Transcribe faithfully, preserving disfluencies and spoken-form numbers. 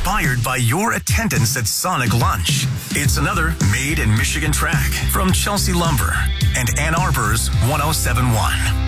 inspired by your attendance at Sonic Lunch. It's another Made in Michigan track from Chelsea Lumber and Ann Arbor's one oh seven point one.